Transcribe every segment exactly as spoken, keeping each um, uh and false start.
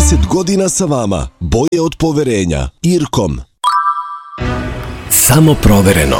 trideset godina sa vama. Boje od poverenja. Irkom. Samo provereno.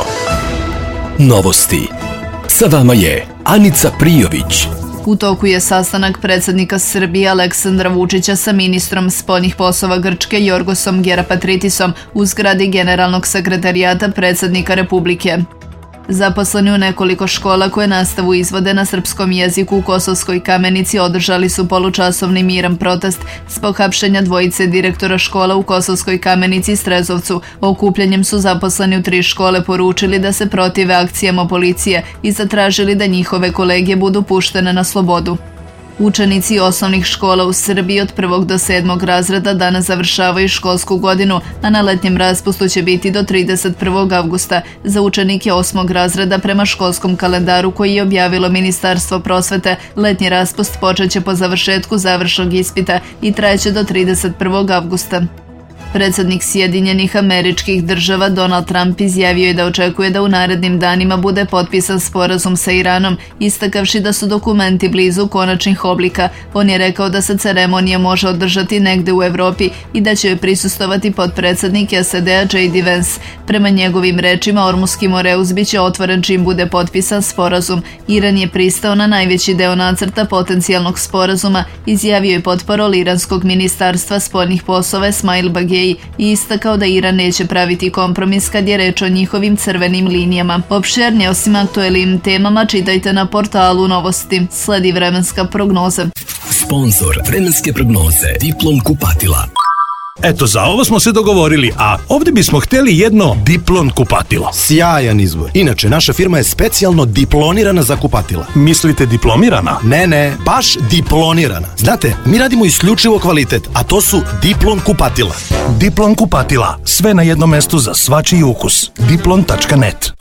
Novosti. Sa vama je Anica Prijović. U toku je sastanak predsjednika Srbije Aleksandra Vučića sa ministrom spoljnih poslova Grčke Jorgosom Gerapatritisom u zgradi Generalnog sekretarijata predsjednika Republike. Zaposleni u nekoliko škola koje nastavu izvode na srpskom jeziku u Kosovskoj Kamenici održali su polučasovni miran protest zbog hapšenja dvojice direktora škola u Kosovskoj Kamenici i Strezovcu. Okupljanjem su zaposleni u tri škole poručili da se protive akcijama policije i zatražili da njihove kolege budu puštene na slobodu. Učenici osnovnih škola u Srbiji od prvog do sedmog razreda danas završavaju školsku godinu, a na letnjem raspustu će biti do trideset prvog avgusta. Za učenike osmog razreda prema školskom kalendaru koji je objavilo Ministarstvo prosvete, letnji raspust počeće po završetku završnog ispita i trajeće do trideset prvog avgusta. Predsjednik Sjedinjenih Američkih Država Donald Trump izjavio je da očekuje da u narednim danima bude potpisan sporazum sa Iranom, istakavši da su dokumenti blizu konačnih oblika. On je rekao da se ceremonija može održati negde u Evropi i da će joj prisustovati potpredsjednik S A D-a J D Vance. Prema njegovim rečima, Ormuski Moreus biće otvoren čim bude potpisan sporazum. Iran je pristao na najveći deo nacrta potencijalnog sporazuma, izjavio je potparol iranskog ministarstva spoljnih poslova Esmail Bagej i istakao da Iran neće praviti kompromis kad je reč o njihovim crvenim linijama. Opširnije osim aktuelnim temama čitajte na portalu Novosti. Sledi vremenska prognoza. Sponzor vremenske prognoze Diplom kupatila. Eto, za ovo smo se dogovorili, a ovdje bismo htjeli jedno Diplon kupatilo. Sjajan izbor. Inače, naša firma je specijalno diplonirana za kupatila. Mislite diplomirana? Ne, ne, baš diplonirana. Znate, mi radimo isključivo kvalitet, a to su Diplon kupatila. Diplon kupatila. Sve na jednom mestu za svačiji ukus. diplon tačka net.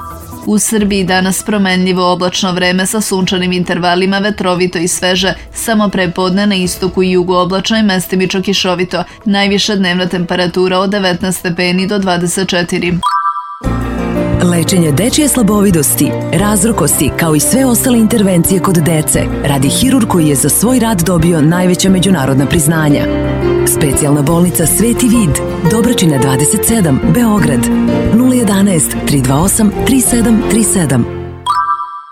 U Srbiji danas promenljivo oblačno vreme sa sunčanim intervalima, vetrovito i sveže, samo prepodne na istoku i jugu oblačno i mestimično kišovito. Najviša dnevna temperatura od devetnaest stepeni do dvadeset četiri. Lečenje dečije slabovidosti, razrokosti kao i sve ostale intervencije kod dece radi hirurg koji je za svoj rad dobio najveća međunarodna priznanja. Specijalna bolnica Sveti Vid, Dobračina dvadeset sedam, Beograd, nula jedanaest tri dva osam tri sedam tri sedam.